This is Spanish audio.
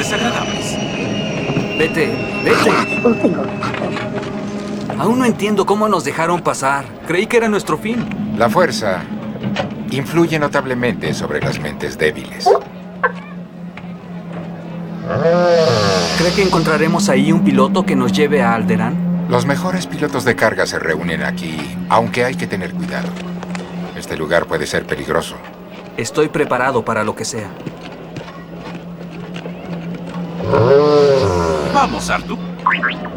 desagradables. Vete. Aún no entiendo cómo nos dejaron pasar. Creí que era nuestro fin. La fuerza influye notablemente sobre las mentes débiles. ¿Cree que encontraremos ahí un piloto que nos lleve a Alderaan? Los mejores pilotos de carga se reúnen aquí, aunque hay que tener cuidado. Este lugar puede ser peligroso. Estoy preparado para lo que sea. Vamos, Artu.